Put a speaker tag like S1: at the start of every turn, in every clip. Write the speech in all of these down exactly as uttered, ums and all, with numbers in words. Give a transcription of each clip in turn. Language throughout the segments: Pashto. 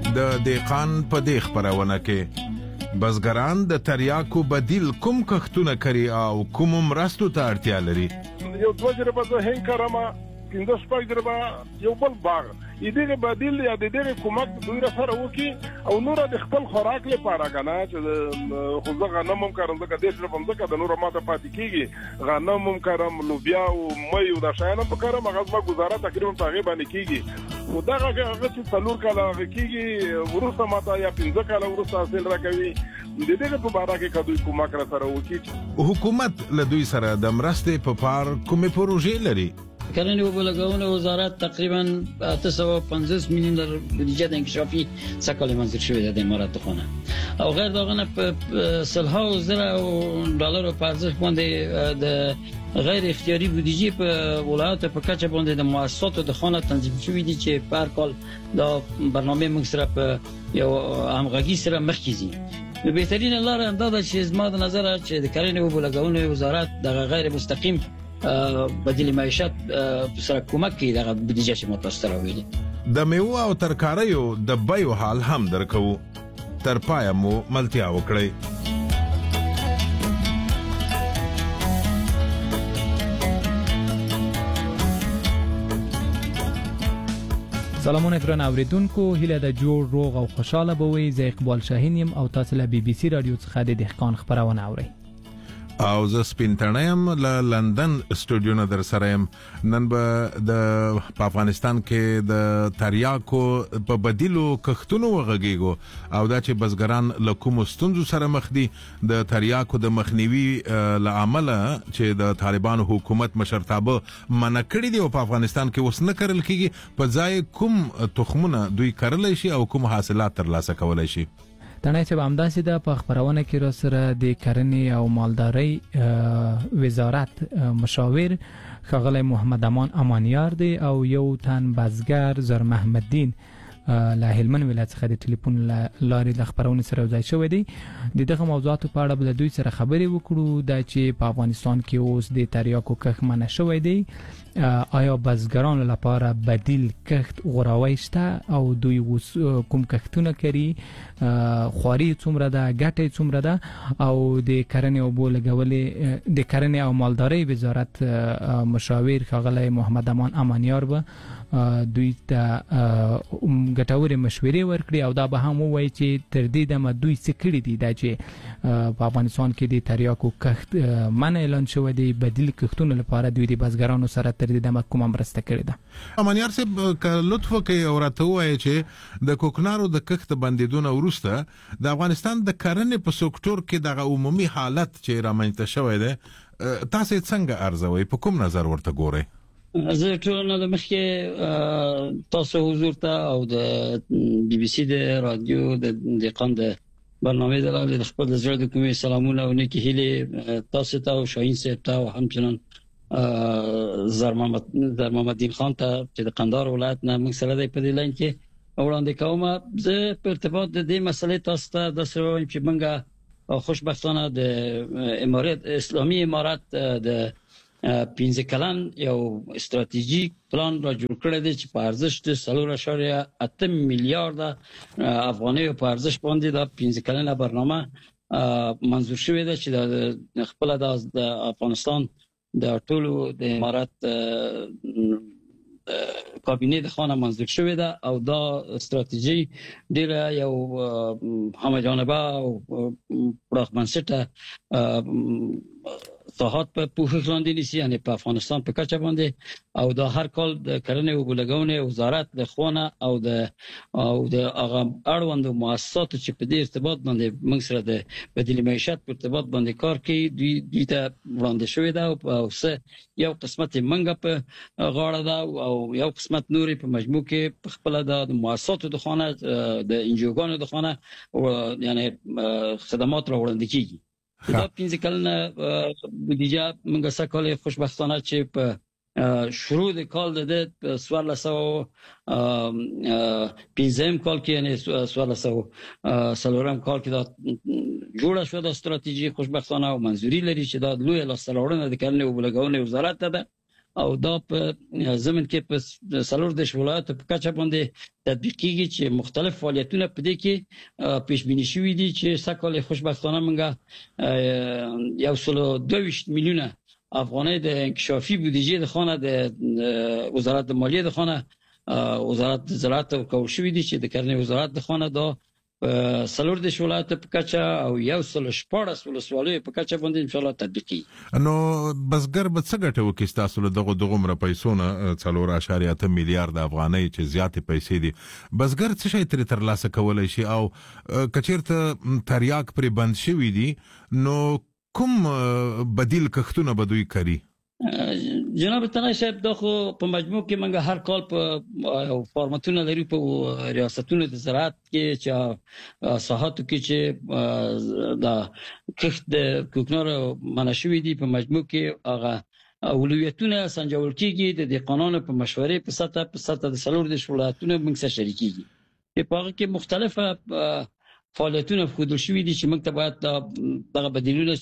S1: د دهقان په دې خپرونه کې بزګران د تریاکو بدیل کوم کښتونه کوي او کوم مرستو ته اړتیا لري.
S2: یو دوه جربه زه هین کرم پنځه شپږ جربه یو بل باغ دغه بدیل یا دغه کومک دوی سره وکي او نور د خپل خوراک لپاره کنه چې خو زه غنم هم کارم زکه د دې په مزه د نور ماته پاتې کیږي غنم هم کارم لوبیا او مې او د شاینم په کارم هغه ما گزاره تقریبا هغه باندې کیږي خو دا هغه چې څلور کاله کیږي ورسته ماته یا پنځه کاله ورسته حاصل راکوي د دې په اړه کې کدوې کومک را سره وکي.
S1: حکومت له دوی سره د مرستې په پار کومې پروژې لري؟
S3: کرنې او بلګونه وزارت تقریبا اته سوه و پنځوس میلیون ډالر بودجه د انکشافي څکل منظور شوی د امارات خونه او غیر دغه په سلها زره ډالر په ارزښت باندې د غیر اختیاري بودجه په ولایت په کچه باندې د مؤسساتو د خانه تنظیم شوی دي چې په هر کال د برنامه موږ سره په یو همغږي سره مخ کیږي. نو بهترین لار هم دا ده چې زما د نظر چې د کرنې او بلګونه وزارت د غیر مستقیم بدیل معیشت سره کومک کوي دغه بودجه چې متوسط راوړي.
S1: د میوه او ترکاریو د بیو حال هم درکو تر پای مو ملتیا وکړي.
S4: سلامونه ګران اوریدونکو، هیله د جوړ روغ او خوشاله بوي. زه اقبال شاهین یم او تاسو له بي بي سي رادیو څخه د دهقان خبرونه اورئ.
S1: او زه سپینتنیم له لندن استودیو نه در سره یم. نن به د افغانستان کې د تریاکو په بدیلو کښتونو وغږیږو او دا چې بزګران له کومو ستونزو سره مخ دي د تریاکو د مخنیوي له امله چې د طالبانو حکومت مشرتابه منع کړي دي او په افغانستان کې اوس نه کرل کیږي، په ځای کوم تخمونه دوی کرلی شي او کوم حاصلات ترلاسه کولی شي.
S4: تنه چې بامداسي ده په خبرونه کې را سره د کرنې او مالدارۍ وزارت مشاور ښاغلی محمد امان امانیار دی او یو تن بزګر زر محمد دین له هلمند ولایت څخه د ټلیفون لارې له خبرونه سره یوځای شوی دی. د دغه موضوعاتو په اړه به دوی سره خبرې وکړو دا چې په افغانستان کې اوس د تریاکو کښت منع شوی دی، آیا بزګرانو لپاره بدیل کښت غوراوی شته او دوی اوس کوم کښتونه کوي، خواري څومره ده، ګټه څومره ده او د کرنې او بولګولې د کرنې او مالدارۍ وزارت مشاور ښاغلی محمد امان امانیار به دوی ته ګټورې مشورې ورکړي او دا به هم ووایي چې تر دې دمه دوی څه کړي دي دا چې په افغانستان کې د تریاکو کښت منع اعلان شوی دی، بدیل کښتونو لپاره دوی د بزګرانو سره تر دې دمه کومه مرسته کړې ده.
S1: امانیار صاحب که لطف وکړئ او راته ووایئ چې د کوکنارو د کښت بندیدونه وروسته د افغانستان د کرنې په سکتور کې دغه عمومي حالت چې رامنځته شوی دی تاسو یې څنګه ارزوئ، په کوم نظر ورته ګورئ؟
S3: زه ټولنه د مخکې تاسو حضور ته او د بي بي سي د رادیو د دهقان د برنامه د لارې د خپل زړه د کومې سلامونه او نیکې هیلې تاسو ته او شاهین صاحب ته او همچنان زر محمد دین خان ته چې د قندهار ولایت نه موږ سره دی په دې لاین کې وړاندې کوم. زه په ارتباط د دې مسلې تاسو ته داسې وایم چې موږ خوشبختانه د امارات اسلامي امارات د پنځه کلن یو استراتیژیک پلان را جوړ کړی دی چې په ارزښت څلور اعشاریه اته میلیارډ افغانۍ په ارزښت باندې د پنځه کلنه برنامه منظور شوې ده چې د خپل د افغانستان د ټولو د امارات کابینه د خانه منظور شوې ده او دا استراتیژي ډیره یو همه جانبه او پراخ بنسټه ساحات په پوښښ لاندې نیسي، یعنی په افغانستان په کچه باندې او دا هر کال د کرنې او بلګونې وزارت د خونه او د او د هغه اړوندو مؤسساتو چې په دې ارتباط باندې موږ سره د بدیل معیشت په ارتباط باندې کار کوي دوی دوی ته وړاندې شوې ده او څه یو قسمت منګه په غاړه ده او یو قسمت نورې په مجموع کې په خپل د مؤسساتو د خونه د انجیوګانو د خونه یعنی خدمات را وړاندې کیږي. دا پنځه کلنه بودجه موږ سکهاله خوشبختانه چې په شروع د کال د سوال سو پنځم کال کې یعنی سوال سو سلورم کال کې دا جوړه شو د استراتیژي خوشبختانه او منځوري لري چې دا لوی لاس راوړنه د کرنې او بلګونې وزارت ته ده او دا په زمين کې په سلور د ولایت په کچه باندې تطبیق کیږي چې مختلف فعالیتونه په دې کې پیش بینی شوي دي چې سکهال خوشبختانه موږ یو سل دویشت میلیونه افغانۍ د انکشافي بودجه د خانه د وزارت مالیه د خانه وزارت زراعت ورکول شوي دي چې د کرنې وزارت د خانه دا سلور د ولایت په کچه او یو سل شپاړس ولسوالیو په کچه باندې ان شاء الله تطبیقي.
S1: نو بزګر به څه ګټه وکړي تاسو له دغه دغه مر پیسو نه څلور اعشاریه اته میلیارډ افغانۍ چې زیاتې پیسې دي بزګر څه شي تر تر لاسه کولای شي او کچیرته تریاک پر بند شوی دي نو کوم بدیل کښتونه بدوي کوي؟
S3: جناب تنای صاحب دا خو په مجموع کې موږ هر کال په فارماتونه لري په ریاستونو د زراعت کې چې ساحاتو کې چې دا کښت د کوکنار منشوي دي په مجموع کې هغه اولویتونه سنجول کېږي د قانون په مشورې په سطح په سطح د سلور د ولایتونو موږ سره شریکيږي په هغه کې مختلفه فعالیتونه خودل شوې دي چې موږ ته باید دغه بدیلونه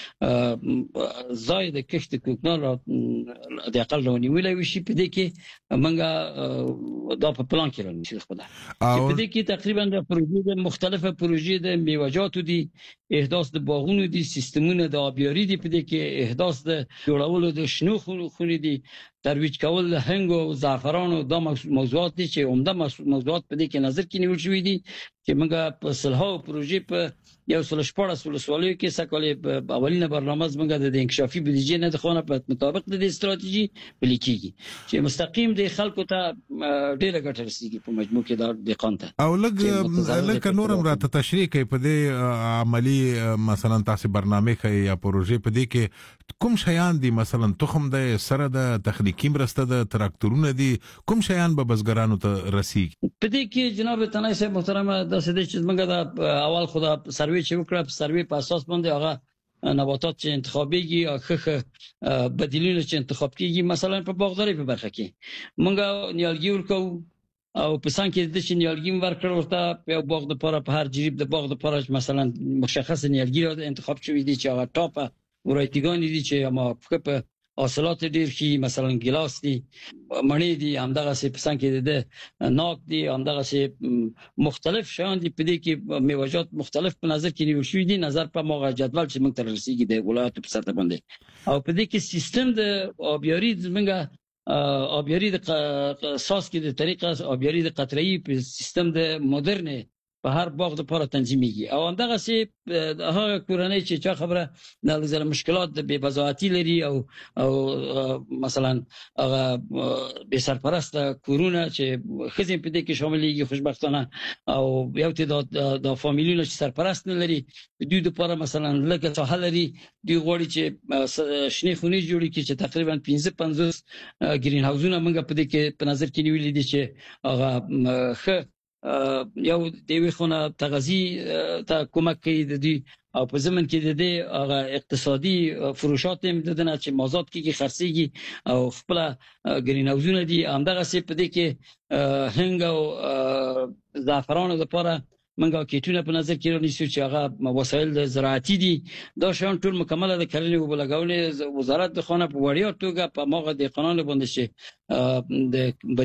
S3: چې زاید کښت کوکنار د اقل رونیولای وشي په دې کې موږ دا په پلان کې رانیسو خو دا په دې کې تقریبا د پروژې مختلفه پروژې د میوه‌جاتو دي احداث د باغونو دي سیستمونه د آبیاري دي په دې کې احداث د جوړولو د شنو خونې دي ترویج کول د هنګ او زعفران او د موضوعات دي چې عمده موضوعات په دې کې نظر کې نیول شوې دي چې موږ په سلهاو پروژې په یو سل شپاړس ولسوالیو کې سکهال په اولینه برنامه موږ د انکشافي بودجه نه د خانه په مطابق د استراتیژي پلي کیږي چې مستقیم د خلکو ته ډیره ګټه رسیږي په مجموع کې د قانته
S1: او لګ لکه نورم راته تشریح کوي په دې عملی مثلا تاسو برنامه کوي یا پروژې په دې کې کوم شیان دي مثلا تخم د سره د تخنیکی مرسته د تراکتورونه دي کوم شیان به بزګرانو ته رسیږي
S3: په دې کې جناب تنای صاحب محترم د سده چې موږ د اول خدا سروې چې وکړه په سروې په اساس باندې هغه نباتات چې انتخابيږي او خخه بدیلونه چې انتخاب کیږي مثلا په باغداري په برخه کې موږ نیالګي ورکو او په سان کې د چې نیالګي ورکړ ورته په باغ د لپاره په هر جریب د باغ د لپاره مثلا مشخص نیالګي انتخاب شوی دي چې هغه ټاپه ورایتګان دي چې ما په حاصلات ډیر شي مثلا ګلاس دي مڼې دي همدغه سي پسان کې د ناک دي همدغه سي مختلف شیان دي په دې کې میوه‌جات مختلف په نظر کې نیول شوی دي نظر په موغه جدول چې موږ تر رسیدي د ولایت په سطح باندې او په دې کې سیستم د آبیاري زمونږه آبیاري د اساس کې د طریقه آبیاري د قطره‌ای په سیستم د مدرن په هر باغ د لپاره تنظیميږي او همدغه سي هغه کورنۍ چې چا خبره د لږه مشکلات د بې بضاعتي لري او او مثلا هغه به سرپرست کورونه چې خزم په دې کې شاملېږي خوشبختانه او یو تعداد د فامیلونو چې سرپرست نه لري د دوی لپاره مثلا لکه ساحل لري دوی غواړي چې شنه خونې جوړې کړي چې تقریبا پنځه پنځوس ګرین هاوسونه موږ په دې کې په نظر کې نیولې دي چې هغه خ یو دیوی خونه تغذی ته کومک کوي د دې او په زمن کې د دې هغه اقتصادي فروشات هم د دنه چې مازاد کېږي خرڅيږي او خپل ګرین هاوسونه دي همدغه سي په دې کې هنګ او زعفران لپاره منګه کېټونه په نظر کې رانیسو چې هغه وسایل زراعتي دي دا شان ټول مکمله د کرنې او بلګاونې وزارت د خانه په وړیا توګه په ماغه د قانون باندې شي د